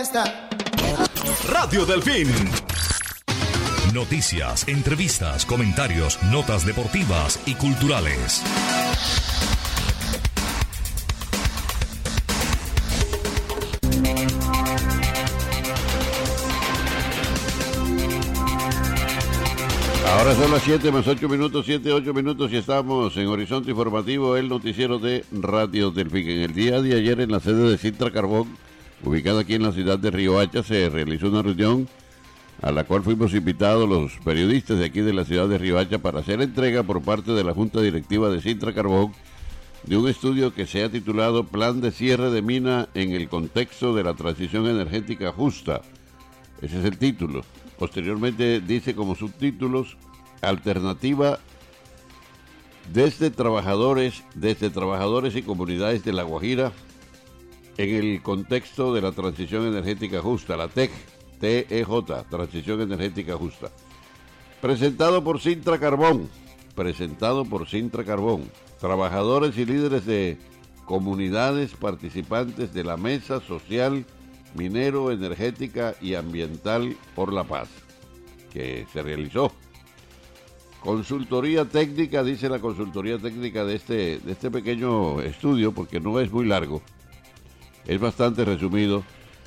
Radio Delfín. Noticias, entrevistas, comentarios, notas deportivas y culturales. Ahora son las 7 más 8 minutos, 7, 8 minutos y estamos en Horizonte Informativo, el noticiero de Radio Delfín. En el día de ayer en la sede de Cintra Carbón, ubicada aquí en la ciudad de Riohacha, se realizó una reunión a la cual fuimos invitados los periodistas de aquí de la ciudad de Riohacha para hacer entrega por parte de la Junta Directiva de Cintra Carbón de un estudio que se ha titulado Plan de cierre de mina en el contexto de la transición energética justa. Ese es el título. Posteriormente dice como subtítulos alternativa desde trabajadores y comunidades de La Guajira en el contexto de la transición energética justa, la TEJ, Transición Energética Justa. Presentado por Cintra Carbón, trabajadores y líderes de comunidades participantes de la Mesa Social Minero, Energética y Ambiental por la Paz, que se realizó. Consultoría técnica, dice la consultoría técnica de este pequeño estudio, porque no es muy largo, es bastante resumido.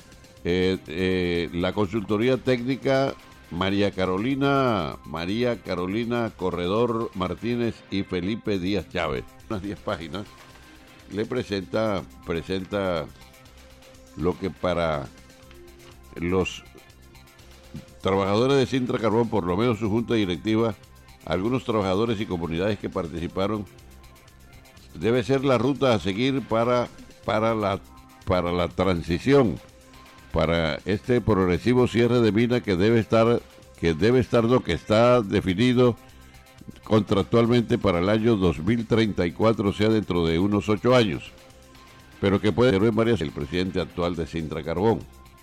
La consultoría técnica María Carolina Corredor Martínez y Felipe Díaz Chávez, unas 10 páginas, le presenta lo que para los trabajadores de Cintra Carbón, por lo menos su junta directiva, algunos trabajadores y comunidades que participaron, debe ser la ruta a seguir para la transición, para este progresivo cierre de mina que está definido contractualmente para el año 2034, o sea, dentro de unos 8 años. Pero que puede ser en varias, el presidente actual de Cintra Carbón.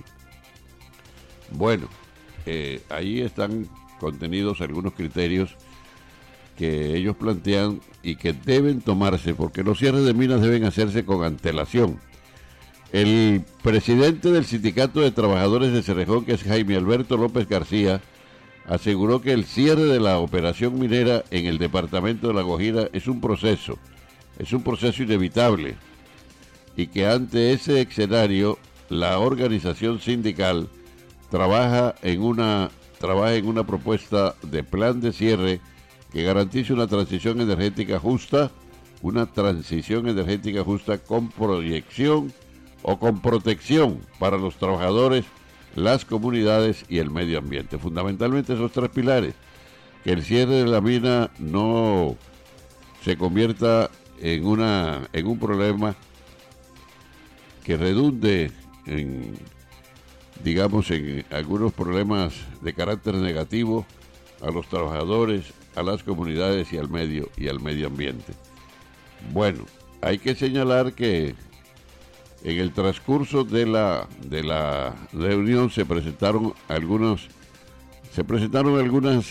Bueno, ahí están contenidos algunos criterios que ellos plantean y que deben tomarse, porque los cierres de minas deben hacerse con antelación. El presidente del Sindicato de Trabajadores de Cerrejón, que es Jaime Alberto López García, aseguró que el cierre de la operación minera en el departamento de La Guajira es un proceso inevitable, y que ante ese escenario la organización sindical trabaja en una propuesta de plan de cierre que garantice una transición energética justa con proyección o con protección para los trabajadores, las comunidades y el medio ambiente. Fundamentalmente esos 3 pilares: que el cierre de la mina no se convierta en un problema que redunde en algunos problemas de carácter negativo a los trabajadores, a las comunidades y al medio ambiente. Bueno, hay que señalar que en el transcurso de la reunión se presentaron algunas